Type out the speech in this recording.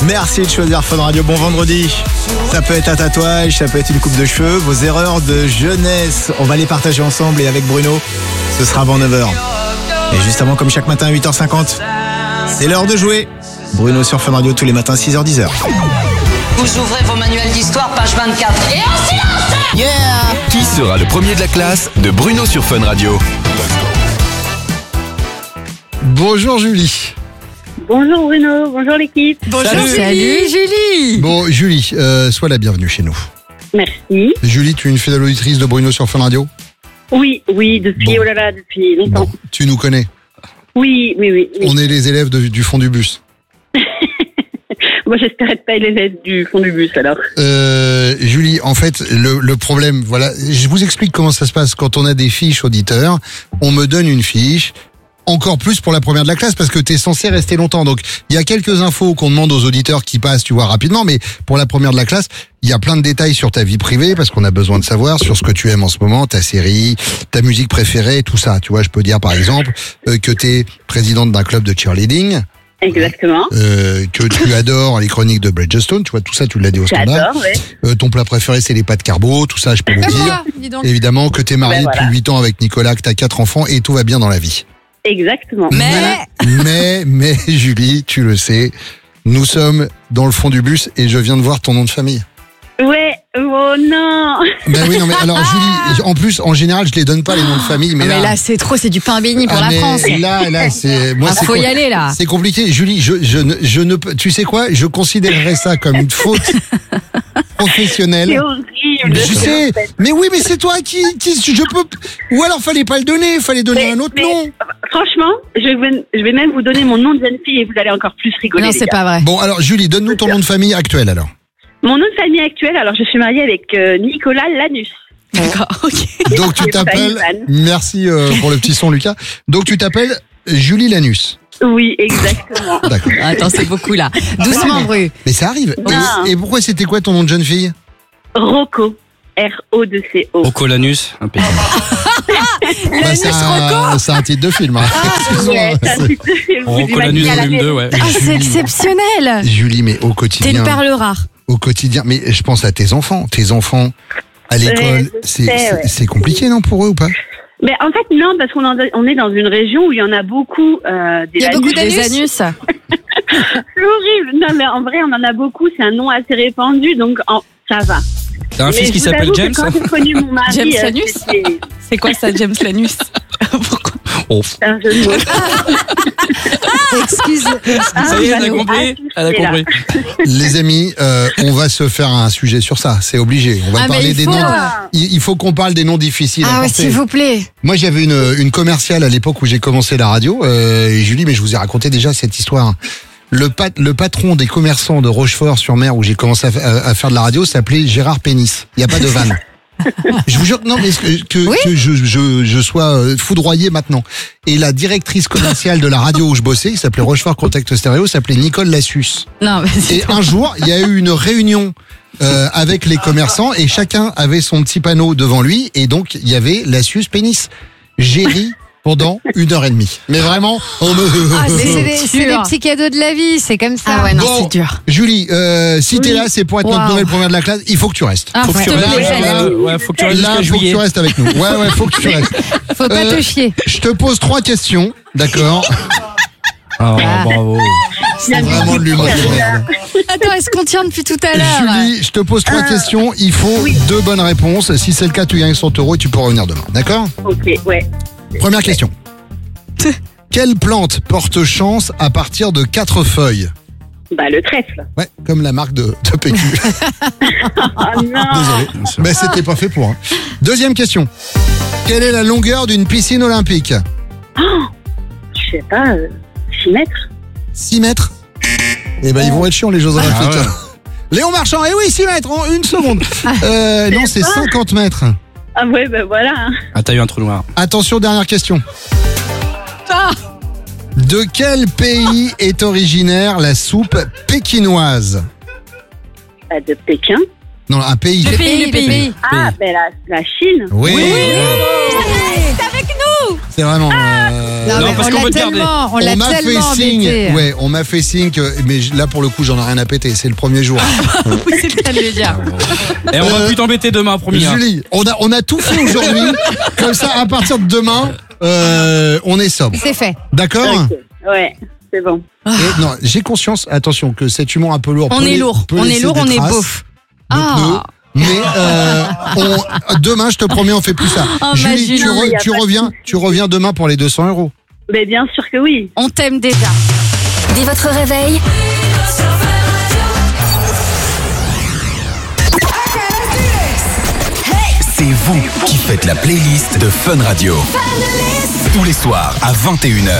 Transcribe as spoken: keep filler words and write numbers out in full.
Merci de choisir Fun Radio. Bon vendredi. Ça peut être un tatouage, ça peut être une coupe de cheveux. Vos erreurs de jeunesse, on va les partager ensemble et avec Bruno, ce sera avant neuf heures. Et juste avant, comme chaque matin à huit heures cinquante, c'est l'heure de jouer. Bruno sur Fun Radio tous les matins six heures dix heures. Vous ouvrez vos manuels d'histoire, page vingt-quatre. Et en silence! Yeah! Qui sera le premier de la classe de Bruno sur Fun Radio? Bonjour Julie. Bonjour Bruno, bonjour l'équipe. Bonjour Salut. Julie. Julie. Bon Julie, euh, sois la bienvenue chez nous. Merci. Julie, tu es une fidèle auditrice de Bruno sur Fun Radio? Oui, oui, depuis, Bon. oh là là, depuis longtemps. Bon, tu nous connais. Oui, oui, oui. oui. On est les élèves de- du fond du bus. Moi, j'espère être pas l'élève du fond du bus alors. Euh, Julie, en fait, le, le problème, voilà, je vous explique comment ça se passe. Quand on a des fiches auditeurs, on me donne une fiche, encore plus pour la première de la classe, parce que tu es censé rester longtemps. Donc, il y a quelques infos qu'on demande aux auditeurs qui passent, tu vois, rapidement, mais pour la première de la classe, il y a plein de détails sur ta vie privée, parce qu'on a besoin de savoir sur ce que tu aimes en ce moment, ta série, ta musique préférée, tout ça. Tu vois, je peux dire, par exemple, euh, que tu es présidente d'un club de cheerleading. Exactement. Euh, que tu adores les chroniques de Bridgestone, tu vois, tout ça, tu l'as dit au standard. J'adore, ouais. Euh, ton plat préféré, c'est les pâtes carbo, tout ça, je peux le Comme dire. moi, dis donc. Évidemment que t'es marié Ben voilà. depuis huit ans avec Nicolas, que t'as quatre enfants et tout va bien dans la vie. Exactement. Mais- mais, mais, Julie, tu le sais, nous sommes dans le fond du bus et je viens de voir ton nom de famille. Ouais, oh non. Ben oui, non, mais alors, Julie, en plus, en général, je les donne pas les noms de famille, mais Ah, là. mais là, c'est trop, c'est du pain béni pour ah, la mais France. Là, là, c'est, moi, Ah, c'est faut y com- aller, là. C'est compliqué. Julie, je, je, ne, je ne peux, tu sais quoi? Je considérerais ça comme une faute professionnelle. C'est horrible. Je sais, mais oui, mais c'est toi qui, qui, je peux, ou alors fallait pas le donner, fallait donner Mais- un autre mais- nom. Franchement, je vais, je vais même vous donner mon nom de jeune fille et vous allez encore plus rigoler. Non, les c'est gars. pas vrai. Bon, alors Julie, donne-nous ton nom de famille actuel alors. Mon nom de famille actuel, alors je suis mariée avec euh, Nicolas Lanus. D'accord, ok. Donc tu C'est pas t'appelles, Ivan. merci euh, pour le petit son Lucas. Donc tu t'appelles Julie Lanus. Oui, exactement. D'accord. Attends, c'est beaucoup là. Doucement, Bru. Mais ça arrive. Non. Et, et pourquoi c'était quoi ton nom de jeune fille? Rocco. R O deux C O. Rocolanus, impeccable. Bah, c'est un, c'est un titre de film. hein. Excuse-moi. Ouais, ça, c'est- vous Rocolanus imaginez à la volume deux, maison. ouais. Ah, c'est exceptionnel. Julie, mais au T'es quotidien, une perle rare. au quotidien, mais je pense à tes enfants, tes enfants à l'école, Ouais, je c'est sais, c'est- ouais. c'est compliqué non pour eux ou pas? Mais en fait, non, parce qu'on en- on est dans une région où il y en a beaucoup. Euh, des Il y a beaucoup Lanus. des anus. C'est horrible. Non, mais en vrai, on en a beaucoup. C'est un nom assez répandu, donc en- ça va. T'as un Mais fils qui je vous s'appelle avoue que James? Quand j'ai connu mon mari, James euh, Lanus c'était C'est quoi ça, James Lanus? Pourquoi? Oh. un jeu de mots. Excuse. Ça y est, elle a Bruno. compris. Elle a c'est là. compris. Les amis, euh, on va se faire un sujet sur ça, c'est obligé. On va Ah, mais parler il des faut. noms. Il, il faut qu'on parle des noms difficiles. à Ah ouais, porter. s'il vous plaît. Moi, j'avais une, une commerciale à l'époque où j'ai commencé la radio. Euh, et Julie, mais je vous ai raconté déjà cette histoire. Le, pat, le patron des commerçants de Rochefort-sur-Mer où j'ai commencé à, fa- à- à faire de la radio s'appelait Gérard Pénis. Il n'y a pas de vanne. Je vous jure, non, mais que, que, Oui. que je, je, je sois euh, foudroyé maintenant. Et la directrice commerciale de la radio où je bossais, qui s'appelait Rochefort Contact Stéréo, s'appelait Nicole Lassus. Non, mais c'est Et un jour, il y a eu une réunion euh, avec les commerçants et chacun avait son petit panneau devant lui et donc il y avait Lassus Pénis. J'ai ri pendant une heure et demie. Mais vraiment, on me... Ah, Mais c'est c'est des, c'est des dur. petits cadeaux de la vie, c'est comme ça. Ah ouais, non, Bon. c'est dur. Julie, euh, si t'es là, c'est pour être notre Wow. nouvelle première de la classe. Il faut que tu restes. Ah, Faut que ouais. tu Là, restes. là, là, ouais, faut que tu restes Là, jusqu'à faut que juillet. tu restes avec nous. Ouais, ouais, faut que tu restes. Faut pas Euh, te chier. Je te pose trois questions, d'accord? Ah, bravo. C'est vraiment de l'humour de merde. Attends, est-ce qu'on tient depuis tout à l'heure? Julie, je te pose trois questions. Il faut deux bonnes réponses. Si c'est le cas, tu gagnes cent euros et tu peux revenir demain. D'accord? Ok, ouais. Première question. Quelle plante porte chance à partir de quatre feuilles? Bah, le trèfle. Ouais, comme la marque de, de P Q. Oh non. Désolé. Mais c'était pas fait pour. hein. Deuxième question. Quelle est la longueur d'une piscine olympique? Je sais pas, euh, six mètres. six mètres. Eh ben, ils vont être chiants, les Jeux Olympiques. Ah ouais. Léon Marchand, eh oui, six mètres en une seconde. Euh, non, c'est cinquante mètres. Ah ouais, bah voilà. hein. Ah, t'as eu un trou noir. Attention, dernière question. Ah. De quel pays est originaire la soupe pékinoise? Bah, de Pékin. Non, un pays. Le pays, le pays. Ah, ben la, la Chine. Oui. C'est avec nous. C'est vraiment. euh, Non, Non, mais parce on qu'on l'a veut te garder. tellement, on l'a on m'a fait tellement signe, embêté. ouais, on m'a fait signe que, mais là pour le coup j'en ai rien à péter, c'est le premier jour. Oui, c'est le cas de le dire. Et on va Euh, plus t'embêter demain, promis. hein. Julie, on a, on a tout fait aujourd'hui, comme ça à partir de demain, euh, on est sobre. C'est fait. D'accord? Ok. Ouais, c'est bon. Et non, j'ai conscience, attention, que cet humour un peu lourd. On peut est lai- lourd, peut on est laisser lourd, des on est traces beauf. de Ah. pneus, mais euh, on- demain, je te promets, on fait plus ça. Oh, ma Julie, Julie. tu, re- Non, y a tu pas de reviens, souci. tu reviens demain pour les deux cents euros. Mais bien sûr que oui. On t'aime déjà. Dès votre réveil, C'est vous qui faites la playlist de Fun Radio. Tous les soirs à vingt et une heures.